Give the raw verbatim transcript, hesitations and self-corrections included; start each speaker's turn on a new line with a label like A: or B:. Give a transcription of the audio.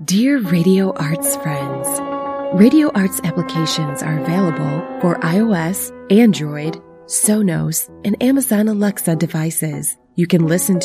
A: Dear Radio Arts friends, Radio Arts applications are available for iOS, Android, Sonos, and Amazon Alexa devices. You can listen to